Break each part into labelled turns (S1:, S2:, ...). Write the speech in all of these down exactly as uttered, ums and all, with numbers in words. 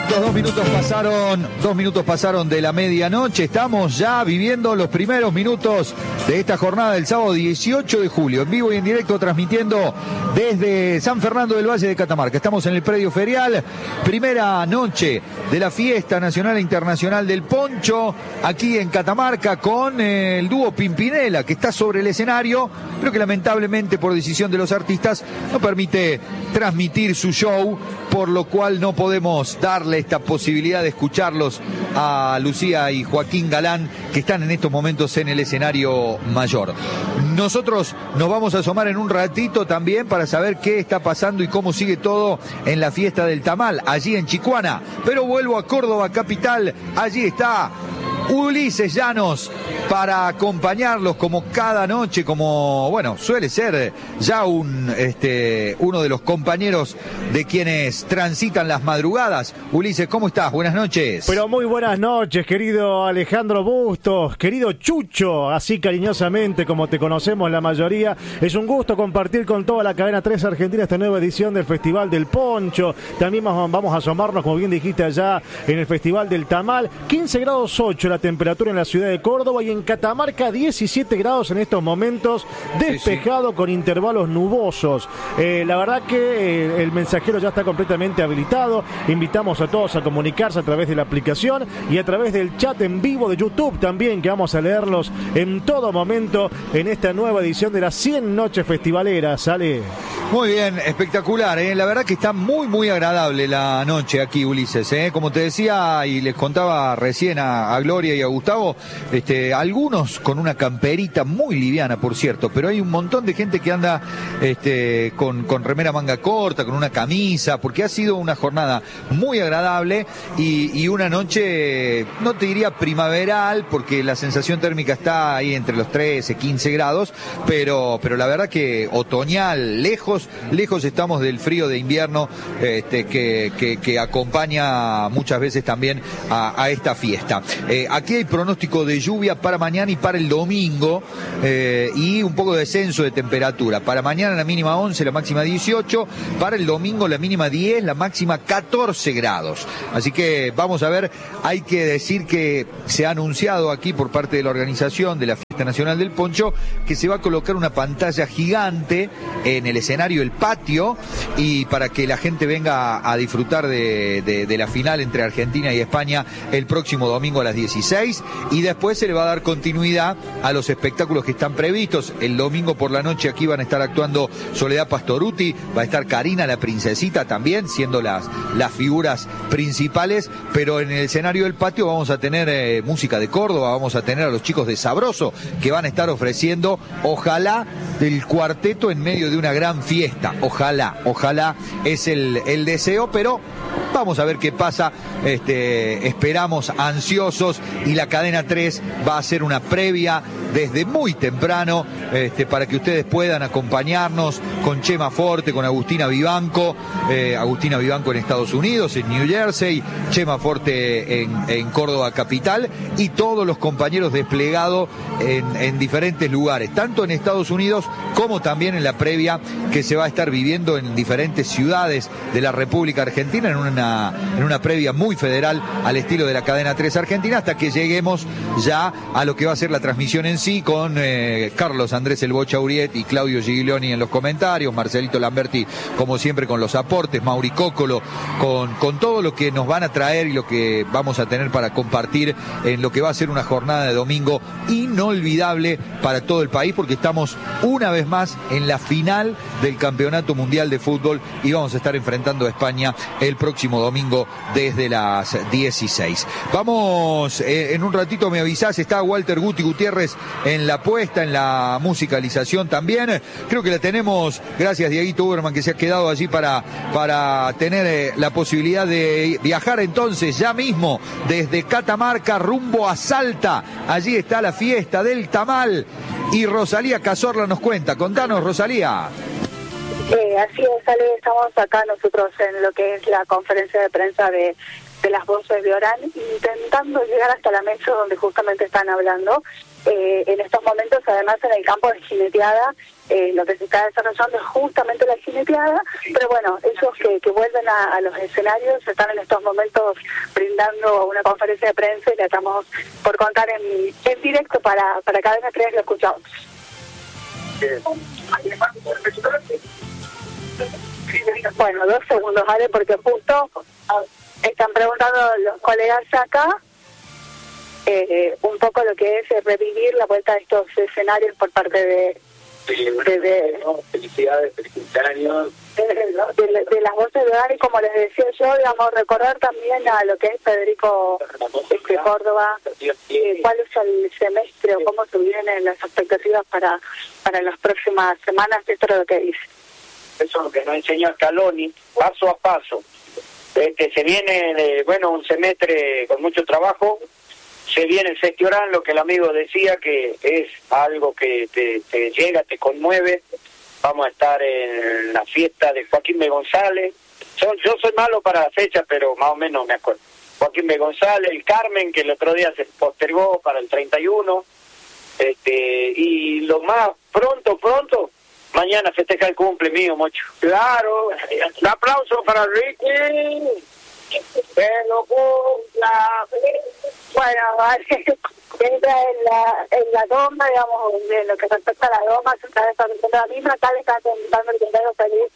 S1: Los dos minutos pasaron, dos minutos pasaron de la medianoche. Estamos ya viviendo los primeros minutos de esta jornada del sábado dieciocho de julio, en vivo y en directo, transmitiendo desde San Fernando del Valle de Catamarca. Estamos en el predio ferial, primera noche de la fiesta nacional e internacional del poncho, aquí en Catamarca, con el dúo Pimpinela, que está sobre el escenario, pero que lamentablemente por decisión de los artistas no permite transmitir su show, por lo cual no podemos darle esta posibilidad de escucharlos a Lucía y Joaquín Galán, que están en estos momentos en el escenario mayor. Nosotros nos vamos a asomar en un ratito también para saber qué está pasando y cómo sigue todo en la fiesta del tamal, allí en Chicuana. Pero vuelvo a Córdoba capital, allí está Ulises Llanos para acompañarlos como cada noche, como bueno suele ser ya un este uno de los compañeros de quienes transitan las madrugadas. Ulises, ¿cómo estás? Buenas noches.
S2: Pero muy buenas noches, querido Alejandro Bustos, querido Chucho, así cariñosamente como te conocemos la mayoría. Es un gusto compartir con toda la cadena tres Argentina esta nueva edición del Festival del Poncho. También vamos a asomarnos, como bien dijiste, allá en el Festival del Tamal. quince grados ocho la temperatura en la ciudad de Córdoba, y en Catamarca diecisiete grados en estos momentos, despejado, sí, sí, con intervalos nubosos. Eh, la verdad que eh, el mensajero ya está completamente habilitado. Invitamos a todos a comunicarse a través de la aplicación y a través del chat en vivo de YouTube también, que vamos a leerlos en todo momento en esta nueva edición de las cien noches festivaleras. ¿Sale?
S1: Muy bien, espectacular, ¿eh? La verdad que está muy muy agradable la noche aquí, Ulises, ¿eh? Como te decía y les contaba recién a, a Gloria y a Gustavo, este, algunos con una camperita muy liviana, por cierto, pero hay un montón de gente que anda este, con, con remera manga corta, con una camisa, porque ha sido una jornada muy agradable y, y una noche, no te diría primaveral, porque la sensación térmica está ahí entre los trece, quince grados, pero, pero la verdad que otoñal, lejos, lejos estamos del frío de invierno este, que, que, que acompaña muchas veces también a, a esta fiesta. Eh, aquí hay pronóstico de lluvia para mañana y para el domingo, eh, y un poco de descenso de temperatura. Para mañana la mínima once, la máxima dieciocho, para el domingo la mínima diez, la máxima catorce grados. Así que vamos a ver, hay que decir que se ha anunciado aquí por parte de la organización de la Fiesta Nacional del Poncho que se va a colocar una pantalla gigante en el escenario, el patio, y para que la gente venga a disfrutar de, de, de la final entre Argentina y España el próximo domingo a las dieciséis, y después se le va a dar continuidad a los espectáculos que están previstos. El domingo por la noche aquí van a estar actuando Soledad Pastorutti, va a estar Karina la Princesita también, siendo las, las figuras principales, pero en el escenario del patio vamos a tener eh, música de Córdoba, vamos a tener a los chicos de Sabroso, que van a estar ofreciendo, ojalá, del cuarteto en medio de una gran fiesta. Ojalá, ojalá es el, el deseo, pero vamos a ver qué pasa. Este, esperamos ansiosos, y la cadena tres va a hacer una previa desde muy temprano este, para que ustedes puedan acompañarnos con Chema Forte, con Agustina Vivanco, eh, Agustina Vivanco en Estados Unidos, en New Jersey, Chema Forte en, en Córdoba capital, y todos los compañeros desplegados en, en diferentes lugares, tanto en Estados Unidos como también en la previa que se va a estar viviendo en diferentes ciudades de la República Argentina, en una, en una previa muy federal al estilo de la cadena tres Argentina, hasta que lleguemos ya a lo que va a ser la transmisión en sí, con eh, Carlos Andrés El Bocha Uriet y Claudio Giglioni en los comentarios, Marcelito Lamberti como siempre con los aportes, Mauri Cócolo con, con todo lo que nos van a traer y lo que vamos a tener para compartir en lo que va a ser una jornada de domingo inolvidable para todo el país, porque estamos una vez más en la final del Campeonato Mundial de Fútbol y vamos a estar enfrentando a España el próximo domingo desde las dieciséis. Vamos, eh, en un ratito me avisás, está Walter Guti Gutiérrez en la puesta, en la musicalización también. Creo que la tenemos, gracias Dieguito Uberman, que se ha quedado allí para, para tener eh, la posibilidad de viajar entonces ya mismo desde Catamarca rumbo a Salta. Allí está la fiesta del tamal y Rosalía Cazorla nos cuenta. Contanos, Rosalía.
S3: Eh, así es, Ale, estamos acá nosotros en lo que es la conferencia de prensa de, de las voces de Orán, intentando llegar hasta la mesa donde justamente están hablando. eh, en estos momentos, además en el campo de jineteada, eh, lo que se está desarrollando es justamente la jineteada, pero bueno, ellos que, que vuelven a, a los escenarios están en estos momentos brindando una conferencia de prensa y la estamos por contar en, en directo para, para Cadena tres, lo escuchamos. Bueno, dos segundos, ¿vale? Porque justo están preguntando los colegas acá eh, un poco lo que es revivir la vuelta a estos escenarios por parte de...
S4: Sí,
S3: de, de,
S4: no, felicidades, feliz cumpleaños.
S3: De, de, de, de las voces de Dani, como les decía yo, digamos, recordar también a lo que es Federico este, Córdoba, eh, cuál es el semestre o cómo se vienen las expectativas para, para las próximas semanas. Esto es lo que dice.
S4: Eso es lo que nos enseñó Scaloni, paso a paso. Este, se viene, de, bueno, un semestre con mucho trabajo. Se viene el festival, lo que el amigo decía, que es algo que te, te llega, te conmueve. Vamos a estar en la fiesta de Joaquín B. González. Yo, yo soy malo para la fecha, pero más o menos me acuerdo. Joaquín B. González, el Carmen, que el otro día se postergó para el treinta y uno. Este, y lo más pronto, pronto, mañana festeja el cumple mío, Mocho. Claro, un aplauso para Ricky. Que lo cumpla.
S3: Bueno, vale, entra en la, en la doma, digamos, de lo que respecta a la doma, se está desarrollando la misma, acá le están contando el cumpleaños feliz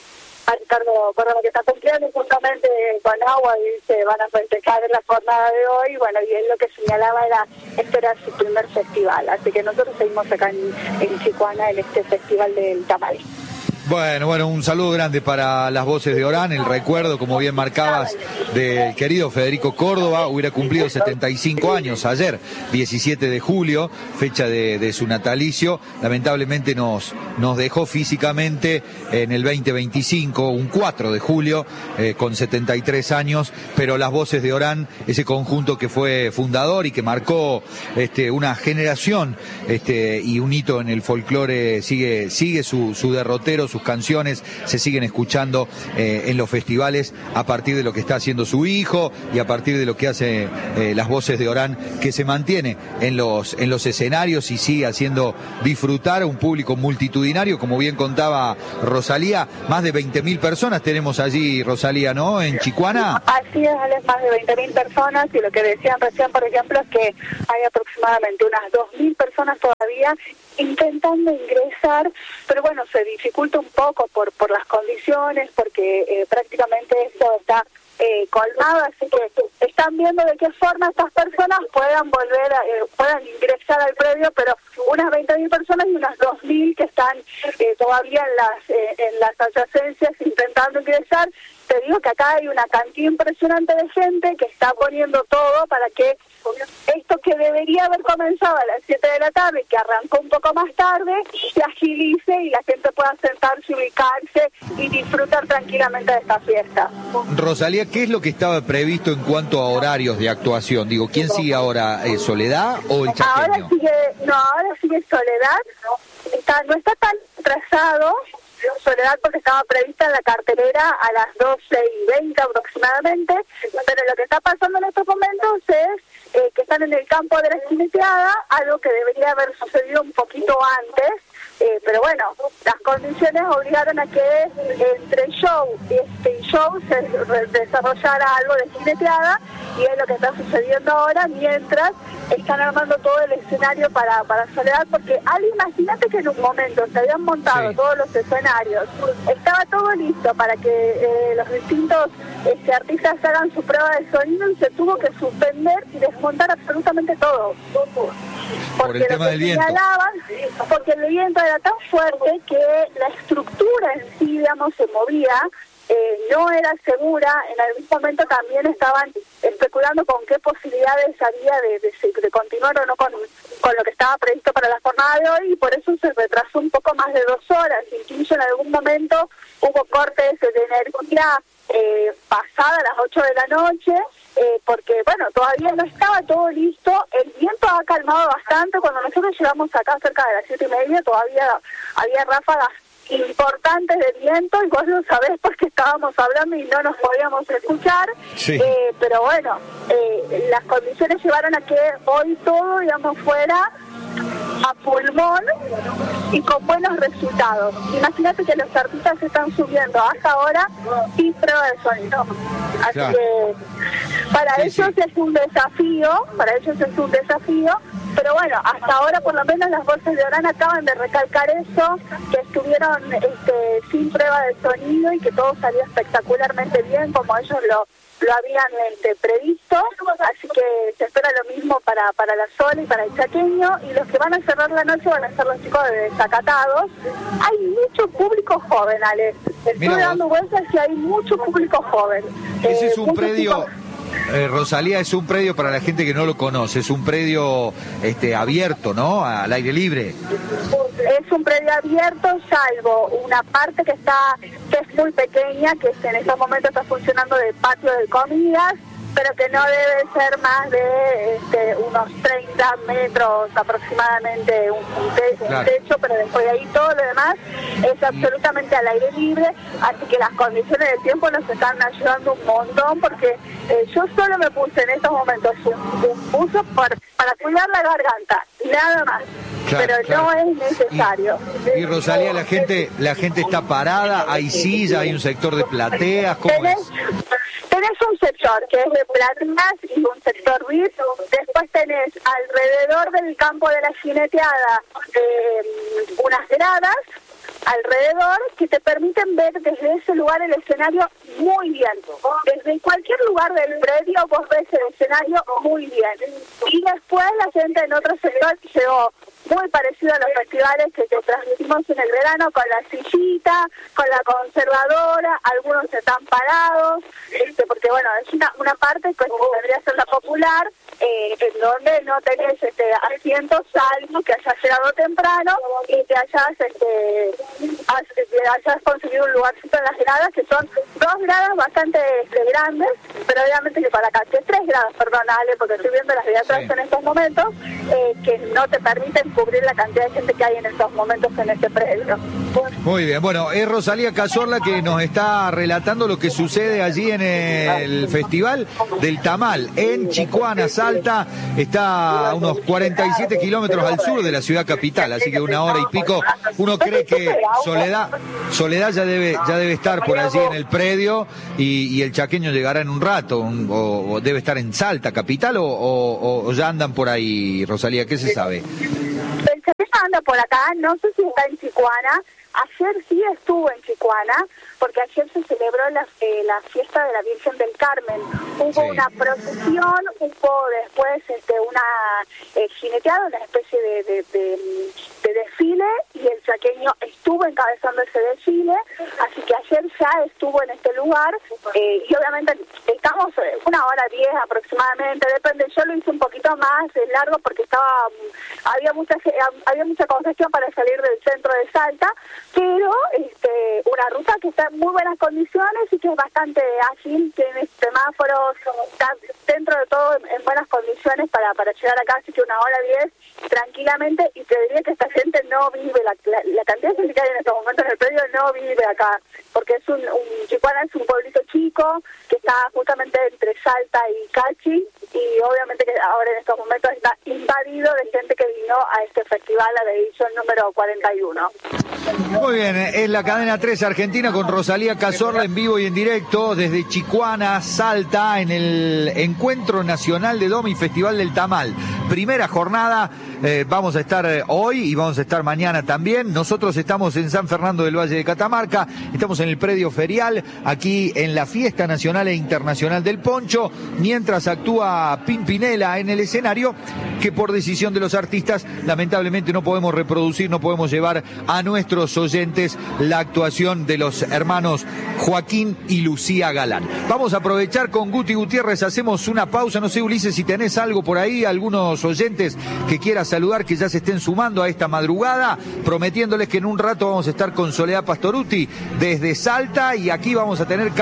S3: a Ricardo Córdoba, que está cumpliendo justamente con agua y se van a festejar en la jornada de hoy, bueno, y él lo que señalaba era, este era su primer festival, así que nosotros seguimos acá en, en Chicuana en este festival del Tamal.
S1: Bueno, bueno, un saludo grande para las voces de Orán, el recuerdo, como bien marcabas, del querido Federico Córdoba. Hubiera cumplido setenta y cinco años ayer, diecisiete de julio, fecha de, de su natalicio. Lamentablemente nos, nos dejó físicamente en el veinte veinticinco, un cuatro de julio, eh, con setenta y tres años, pero las voces de Orán, ese conjunto que fue fundador y que marcó este, una generación este, y un hito en el folclore, sigue, sigue su, su derrotero, sus canciones se siguen escuchando eh, en los festivales a partir de lo que está haciendo su hijo y a partir de lo que hace eh, las voces de Orán, que se mantiene en los en los escenarios y sigue haciendo disfrutar a un público multitudinario, como bien contaba Rosalía, más de veinte mil personas tenemos allí, Rosalía, ¿no? En Chicuana.
S3: Así es, Alex, más de veinte mil personas, y lo que decían recién, por ejemplo, es que hay aproximadamente unas dos mil personas todavía intentando ingresar, pero bueno, se dificulta un poco por por las condiciones, porque eh, prácticamente esto está eh, colmado, así que están viendo de qué forma estas personas puedan volver, a, eh, puedan ingresar al predio, pero unas veinte mil personas y unas dos mil que están eh, todavía en las eh, en las adyacencias intentando ingresar. Te digo que acá hay una cantidad impresionante de gente que está poniendo todo para que esto que debería haber comenzado a las siete de la tarde, que arrancó un poco más tarde, se agilice y la gente pueda sentarse, ubicarse y disfrutar tranquilamente de esta fiesta.
S1: Rosalía, ¿qué es lo que estaba previsto en cuanto a horarios de actuación? Digo, ¿quién sigue ahora? Eh, ¿Soledad o el Chaqueño?
S3: Ahora sigue, no, ahora sigue Soledad, está, no está tan atrasado, Soledad, porque estaba prevista en la cartelera a las doce y veinte aproximadamente, pero lo que está pasando en estos momentos es eh, que están en el campo de la jineteada, algo que debería haber sucedido un poquito antes, eh, pero bueno, las condiciones obligaron a que entre show y este show se desarrollara algo de jineteada, y es lo que está sucediendo ahora mientras están armando todo el escenario para, para Soledad, porque Ale, imagínate que en un momento se habían montado sí. todos los escenarios, estaba todo listo para que eh, los distintos este, artistas hagan su prueba de sonido, y se tuvo que suspender y desmontar absolutamente todo. Porque
S1: Por el tema del viento.
S3: Porque el viento era tan fuerte que la estructura en sí, digamos, se movía. Eh, no era segura, en algún momento también estaban especulando con qué posibilidades había de, de, de continuar o no con, con lo que estaba previsto para la jornada de hoy, y por eso se retrasó un poco más de dos horas, incluso en algún momento hubo cortes de energía eh, pasada las ocho de la noche, eh, porque bueno, todavía no estaba todo listo, el viento ha calmado bastante, cuando nosotros llegamos acá cerca de las siete y media todavía había ráfagas importantes de viento, y vos lo sabés porque estábamos hablando y no nos podíamos escuchar,
S1: sí.
S3: eh, pero bueno, eh, las condiciones llevaron a que hoy todo, digamos, fuera a pulmón y con buenos resultados. Imagínate que los artistas se están subiendo hasta ahora sin prueba de sonido. Así
S1: claro.
S3: que para
S1: sí,
S3: ellos
S1: sí.
S3: es un desafío, para ellos es un desafío, pero bueno, hasta ahora por lo menos las voces de Orán acaban de recalcar eso, que estuvieron este, sin prueba de sonido y que todo salió espectacularmente bien como ellos lo lo habían este, previsto, así que se espera lo mismo para para la Sola y para el Chaqueño, y los que van a cerrar la noche van a ser los chicos de Desacatados. Hay mucho público joven, Ale, estoy
S1: Mira
S3: dando
S1: vos.
S3: vueltas y hay mucho público joven.
S1: Ese
S3: Eh,
S1: es un
S3: muchos
S1: predio...
S3: chicos...
S1: Eh, Rosalía, es un predio para la gente que no lo conoce, es un predio este, abierto, ¿no? Al aire libre.
S3: Es un predio abierto, salvo una parte que está que es muy pequeña, que en estos momentos está funcionando de patio de comidas, pero que no debe ser más de este, unos treinta metros aproximadamente, un, un, te, un
S1: claro.
S3: techo, pero después de ahí todo lo demás es absolutamente al aire libre, así que las condiciones del tiempo nos están ayudando un montón, porque eh, yo solo me puse en estos momentos un, un buzo por, para cuidar la garganta, nada más.
S1: Claro,
S3: pero
S1: claro.
S3: no es necesario.
S1: Y, y Rosalía, la gente la gente está parada, hay sillas, hay un sector de plateas, ¿cómo
S3: tenés,
S1: es?
S3: tenés un sector que es de plateas y un sector V I P, después tenés alrededor del campo de la jineteada eh, unas gradas alrededor que te permiten ver desde ese lugar el escenario muy bien. Desde cualquier lugar del predio vos ves el escenario muy bien. Y después la gente en otro sector llegó muy parecido a los festivales que te transmitimos en el verano, con la sillita, con la conservadora, algunos están parados, este, porque bueno, es una, una parte que podría ser la popular, eh, en donde no tenés este, asientos, salvo que hayas llegado temprano y te hayas, este, has, te hayas conseguido un lugarcito en las gradas, que son dos gradas bastante este, grandes, pero obviamente que para acá, que tres gradas, perdón, Ale, porque estoy viendo las de atrás sí. en estos momentos, eh, que no te permiten cubrir la cantidad de gente que hay en estos momentos en este predio.
S1: Muy bien, bueno, es Rosalía Cazorla que nos está relatando lo que sucede allí en el Festival del Tamal, en Chicoana, Salta, está a unos cuarenta y siete kilómetros al sur de la ciudad capital, así que una hora y pico. Uno cree que Soledad Soledad ya debe ya debe estar por allí en el predio y, y el chaqueño llegará en un rato, un, o, o debe estar en Salta, capital, o, o, o ya andan por ahí, Rosalía, ¿qué se sabe?
S3: El chaqueño anda por acá, no sé si está en Chicoana. Ayer sí estuvo en Chicoana, porque ayer se celebró la, eh, la fiesta de la Virgen del Carmen. Hubo sí. una procesión, hubo después este, una eh, jineteada, una especie de, de, de, de desfile, y el chaqueño estuvo encabezando ese desfile, así que ayer ya estuvo en este lugar, eh, y obviamente estamos una hora diez aproximadamente, depende, yo lo hice un poquito más de largo porque estaba había mucha había mucha congestión para salir del centro de Salta, pero este, una ruta que está en muy buenas condiciones y que es bastante ágil, tiene semáforos, está dentro de todo en buenas condiciones para, para llegar acá, así que una hora diez tranquilamente, y te diría que esta gente no vive, la, la, la cantidad de gente que hay en estos momentos en el predio no vive acá, porque es un, un Chicoana es un pueblito chico que está justamente entre Salta y Cachi, y obviamente que ahora en estos momentos está invadido de gente que vino a este festival, a la edición número cuarenta y uno.
S1: Muy bien, es la cadena tres Argentina con Rosalía Cazorla en vivo y en directo desde Chicoana, Salta, en el Encuentro Nacional de Domi Festival del Tamal. Primera jornada, eh, vamos a estar hoy y vamos a estar mañana también. Nosotros estamos en San Fernando del Valle de Catamarca, estamos en el predio ferial, aquí en la Fiesta Nacional e Internacional del Poncho, mientras actúa Pimpinela en el escenario, que por decisión de los artistas lamentablemente no podemos reproducir, no podemos llevar a nuestros oyentes la actuación de los hermanos Joaquín y Lucía Galán. Vamos a aprovechar con Guti Gutiérrez, hacemos una pausa, no sé, Ulises, si tenés algo por ahí, algunos oyentes que quieras saludar que ya se estén sumando a esta madrugada, prometiéndoles que en un rato vamos a estar con Soledad Pastorutti desde Salta, y aquí vamos a tener Campedrín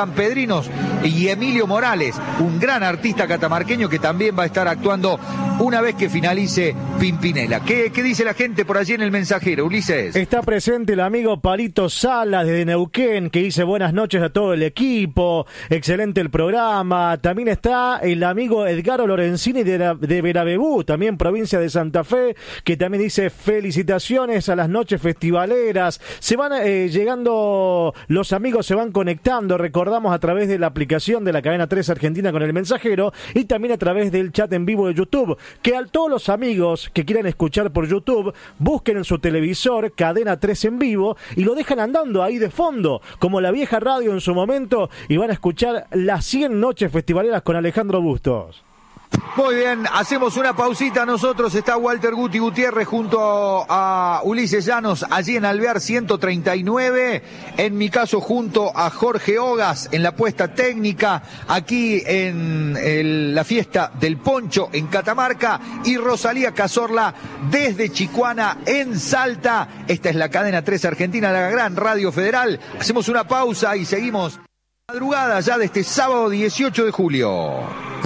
S1: Padrinos y Emilio Morales, un gran artista catamarqueño que también va a estar actuando una vez que finalice Pimpinela. ¿Qué, qué dice la gente por allí en el mensajero, Ulises?
S2: Está presente el amigo Palito Salas desde Neuquén, que dice buenas noches a todo el equipo, excelente el programa. También está el amigo Edgardo Lorenzini de, la, de Verabebú, también provincia de Santa Fe, que también dice felicitaciones a las noches festivaleras. Se van eh, llegando, los amigos se van conectando, recordamos, a través de la aplicación de la cadena tres Argentina con el mensajero y también a través del chat en vivo de YouTube, que a todos los amigos que quieran escuchar por YouTube, busquen en su televisor Cadena tres en vivo y lo dejan andando ahí de fondo, como la vieja radio en su momento, y van a escuchar las cien noches festivaleras con Alejandro Bustos.
S1: Muy bien, hacemos una pausita nosotros. Está Walter Guti Gutiérrez junto a Ulises Llanos allí en Alvear ciento treinta y nueve. En mi caso junto a Jorge Ogas en la puesta técnica aquí en el, la fiesta del Poncho en Catamarca, y Rosalía Cazorla desde Chicuana en Salta. Esta es la cadena tres Argentina, la gran radio federal. Hacemos una pausa y seguimos madrugada ya de este sábado dieciocho de julio.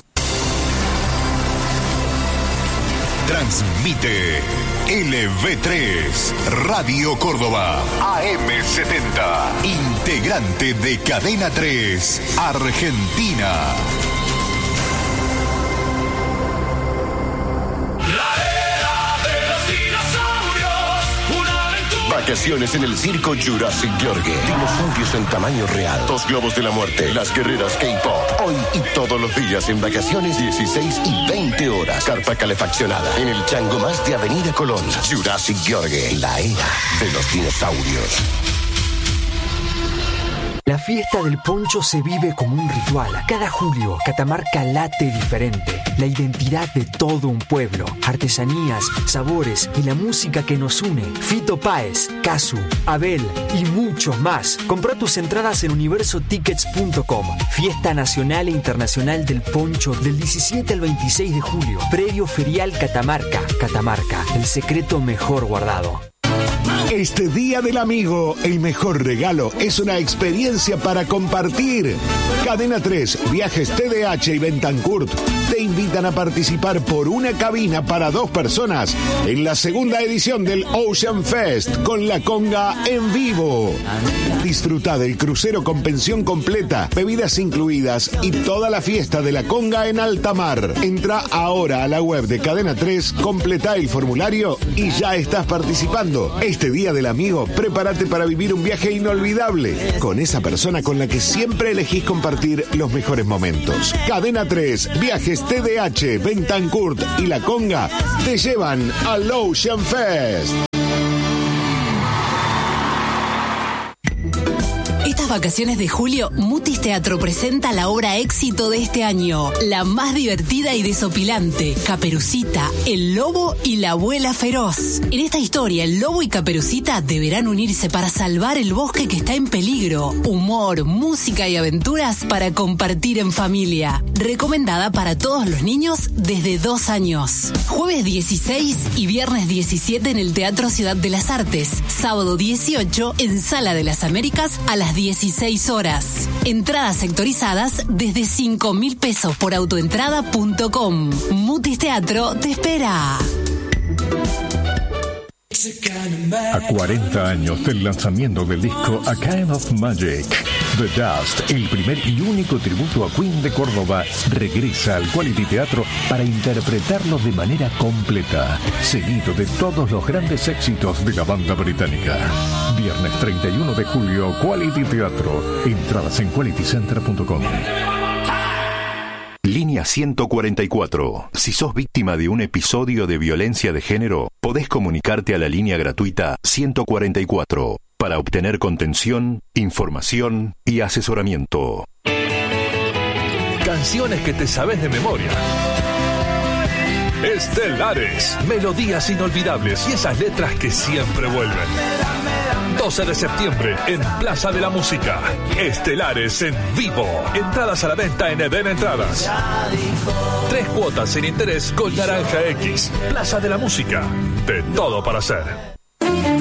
S5: Transmite L V tres, Radio Córdoba, A M setenta, integrante de Cadena tres, Argentina. Vacaciones en el circo Jurassic Yorgue. Dinosaurios en tamaño real. Dos globos de la muerte. Las guerreras K-pop. Hoy y todos los días en vacaciones, dieciséis y veinte horas. Carpa calefaccionada. En el chango más de Avenida Colón. Jurassic Yorgue. La era de los dinosaurios.
S6: La fiesta del Poncho se vive como un ritual. Cada julio, Catamarca late diferente. La identidad de todo un pueblo. Artesanías, sabores y la música que nos une. Fito Páez, Casu, Abel y muchos más. Comprá tus entradas en universo tickets punto com. Fiesta Nacional e Internacional del Poncho del diecisiete al veintiséis de julio. Predio Ferial Catamarca. Catamarca, el secreto mejor guardado.
S7: Este Día del Amigo, el mejor regalo es una experiencia para compartir. Cadena tres, Viajes T D H y Bentancurt te invitan a participar por una cabina para dos personas en la segunda edición del Ocean Fest con la conga en vivo. Disfruta del crucero con pensión completa, bebidas incluidas y toda la fiesta de la conga en alta mar. Entra ahora a la web de Cadena tres, completa el formulario y ya estás participando. Este Día del Amigo, prepárate para vivir un viaje inolvidable con esa persona con la que siempre elegís compartir los mejores momentos. Cadena tres, Viajes T D H, Bentancurt y La Conga te llevan al Ocean Fest.
S8: Estas vacaciones de julio, Mutis Teatro presenta la obra éxito de este año, la más divertida y desopilante, Caperucita, el lobo y la abuela feroz. En esta historia, el lobo y Caperucita deberán unirse para salvar el bosque que está en peligro. Humor, música y aventuras para compartir en familia. Recomendada para todos los niños desde dos años. Jueves dieciséis y viernes diecisiete en el Teatro Ciudad de las Artes. Sábado dieciocho en Sala de las Américas a las dieciséis horas. Entradas sectorizadas desde cinco mil pesos por autoentrada punto com. Mutis Teatro te espera.
S9: A cuarenta años del lanzamiento del disco A Kind of Magic, The Dust, el primer y único tributo a Queen de Córdoba, regresa al Quality Teatro para interpretarlo de manera completa, seguido de todos los grandes éxitos de la banda británica. Viernes treinta y uno de julio, Quality Teatro. Entradas en quality center punto com.
S5: Línea ciento cuarenta y cuatro. Si sos víctima de un episodio de violencia de género, podés comunicarte a la línea gratuita ciento cuarenta y cuatro para obtener contención, información y asesoramiento.
S10: Canciones que te sabes de memoria. Estelares, melodías inolvidables y esas letras que siempre vuelven. doce de septiembre en Plaza de la Música. Estelares en vivo. Entradas a la venta en Eden Entradas. Tres cuotas sin interés con Naranja X. Plaza de la Música. De todo para hacer.